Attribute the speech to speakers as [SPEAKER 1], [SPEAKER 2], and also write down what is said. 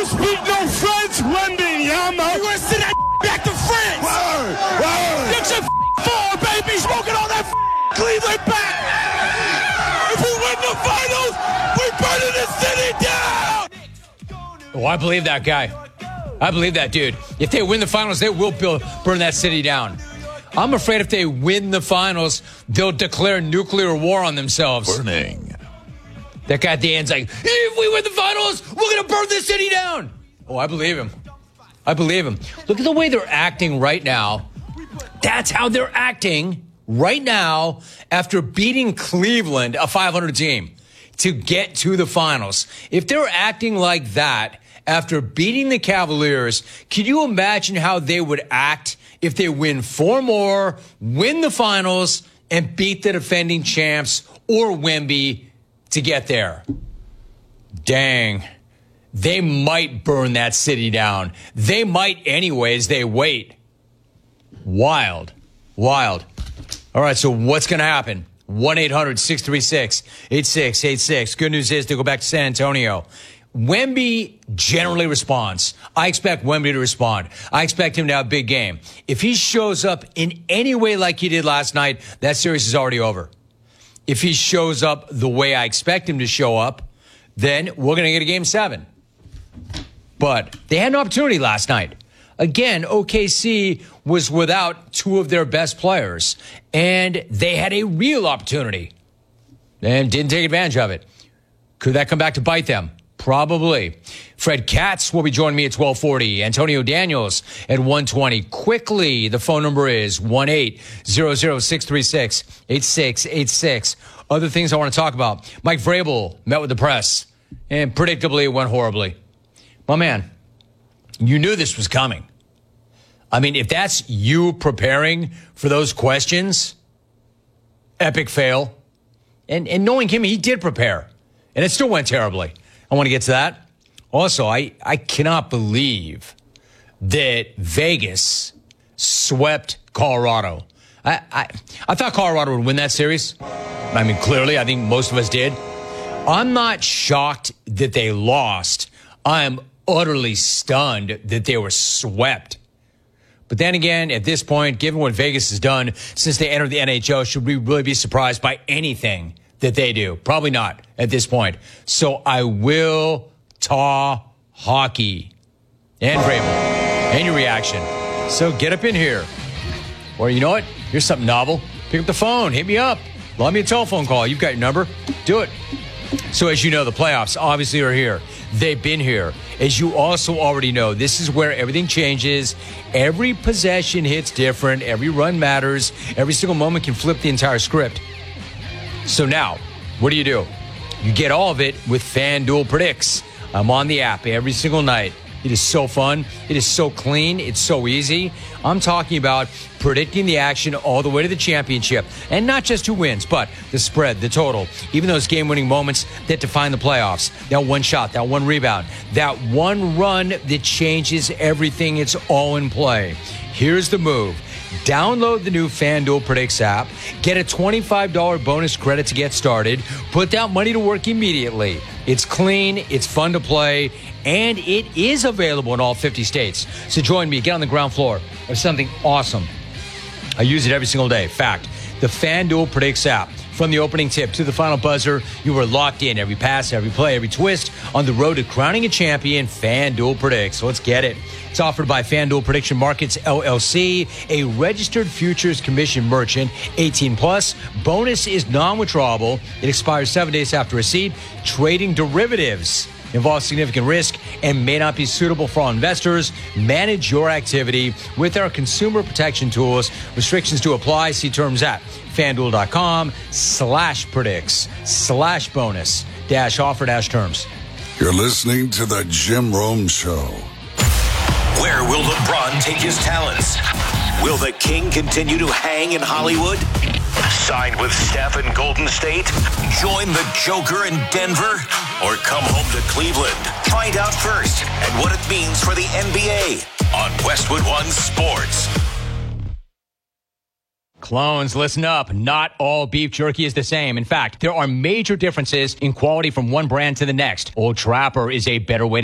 [SPEAKER 1] don't speak no French, Wembanyama.
[SPEAKER 2] You want to send that back to France?
[SPEAKER 1] Word.
[SPEAKER 2] Get your ball, baby. Smoking all that Cleveland back. If we win the finals, we burning the city down.
[SPEAKER 3] Oh, I believe that guy. I believe that dude. If they win the finals, they will burn that city down. I'm afraid if they win the finals, they'll declare nuclear war on themselves.
[SPEAKER 4] Burning.
[SPEAKER 3] That guy at the end's like, if we win the finals, we're going to burn this city down. Oh, I believe him. I believe him. Look at the way they're acting right now. That's how they're acting right now after beating Cleveland, a 500 team, to get to the finals. If they're acting like that after beating the Cavaliers, can you imagine how they would act if they win 4 more, win the finals, and beat the defending champs or Wemby to get there? Dang. They might burn that city down. They might anyways. They wait. Wild. Wild. All right, so what's going to happen? 1-800-636-8686. Good news is they go back to San Antonio. Wemby generally responds. I expect Wemby to respond. I expect him to have a big game. If he shows up in any way like he did last night, that series is already over. If he shows up the way I expect him to show up, then we're going to get a game 7. But they had an opportunity last night. Again, OKC was without 2 of their best players, and they had a real opportunity and didn't take advantage of it. Could that come back to bite them? Probably. Fred Katz will be joining me at 1240. Antonio Daniels at 120. Quickly, the phone number is 1-800-636-8686. Other things I want to talk about. Mike Vrabel met with the press, and predictably it went horribly. My man, you knew this was coming. I mean, if that's you preparing for those questions, epic fail. And knowing him, he did prepare, and it still went terribly. I want to get to that. Also, I cannot believe that Vegas swept Colorado. I thought Colorado would win that series. I mean, clearly, I think most of us did. I'm not shocked that they lost. I'm utterly stunned that they were swept. But then again, at this point, given what Vegas has done since they entered the NHL, should we really be surprised by anything that they do? Probably not at this point. So I will taw hockey and Vrabel and your reaction. So get up in here. Or you know what? Here's something novel. Pick up the phone. Hit me up. Love me a telephone call. You've got your number. Do it. So as you know, the playoffs obviously are here. They've been here. As you also already know, this is where everything changes. Every possession hits different. Every run matters. Every single moment can flip the entire script. So now, what do? You get all of it with FanDuel Predicts. I'm on the app every single night. It is so fun. It is so clean. It's so easy. I'm talking about predicting the action all the way to the championship. And not just who wins, but the spread, the total, even those game-winning moments that define the playoffs. That one shot, that one rebound, that one run that changes everything. It's all in play. Here's the move. Download the new FanDuel Predicts app. Get a $25 bonus credit to get started. Put that money to work immediately. It's clean, it's fun to play, and it is available in all 50 states. So join me, get on the ground floor of something awesome. I use it every single day. Fact, the FanDuel Predicts app. From the opening tip to the final buzzer, you are locked in. Every pass, every play, every twist on the road to crowning a champion. FanDuel Predicts. Let's get it. It's offered by FanDuel Prediction Markets, LLC, a registered futures commission merchant. 18 plus. Bonus is non-withdrawable. It expires 7 days after receipt. Trading derivatives involves significant risk and may not be suitable for all investors. Manage your activity with our consumer protection tools. Restrictions to apply. See terms at FanDuel.com/predicts/bonus-offer-terms.
[SPEAKER 4] You're listening to the Jim Rome Show.
[SPEAKER 5] Where will LeBron take his talents? Will the King continue to hang in Hollywood? Sign with Steph in Golden State? Join the Joker in Denver? Or come home to Cleveland? Find out first and what it means for the NBA on Westwood One Sports.
[SPEAKER 3] Clones, listen up. Not all beef jerky is the same. In fact, there are major differences in quality from one brand to the next. Old Trapper is a better way